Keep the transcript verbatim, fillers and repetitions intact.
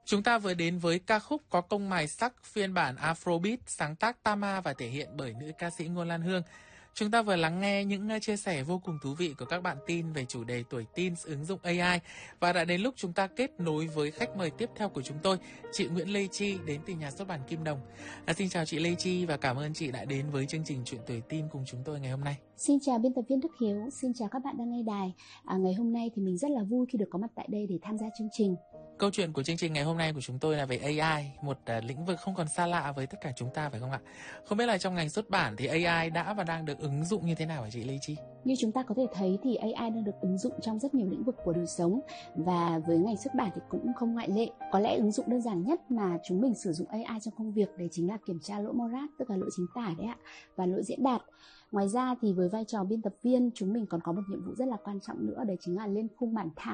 Chúng ta vừa đến với ca khúc có công mài sắc phiên bản Afrobeat sáng tác Tama và thể hiện bởi nữ ca sĩ Ngôn Lan Hương. Chúng ta vừa lắng nghe những chia sẻ vô cùng thú vị của các bạn teen về chủ đề tuổi teen ứng dụng a i và đã đến lúc chúng ta kết nối với khách mời tiếp theo của chúng tôi, chị Nguyễn Lê Chi đến từ nhà xuất bản Kim Đồng. À, xin chào chị Lê Chi và cảm ơn chị đã đến với chương trình Chuyện tuổi teen cùng chúng tôi ngày hôm nay. Xin chào biên tập viên Đức Hiếu, xin chào các bạn đang nghe đài. À, ngày hôm nay thì mình rất là vui khi được có mặt tại đây để tham gia chương trình. Câu chuyện của chương trình ngày hôm nay của chúng tôi là về a i, một uh, lĩnh vực không còn xa lạ với tất cả chúng ta phải không ạ? Không biết là trong ngành xuất bản thì a i đã và đang được ứng dụng như thế nào hả chị Lê Chi? Như chúng ta có thể thấy thì a i đang được ứng dụng trong rất nhiều lĩnh vực của đời sống và với ngành xuất bản thì cũng không ngoại lệ. Có lẽ ứng dụng đơn giản nhất mà chúng mình sử dụng a i trong công việc đấy chính là kiểm tra lỗi morat, tức là lỗi chính tả đấy ạ, và lỗi diễn đạt. Ngoài ra thì với vai trò biên tập viên chúng mình còn có một nhiệm vụ rất là quan trọng nữa, đấy chính là lên khung bản thảo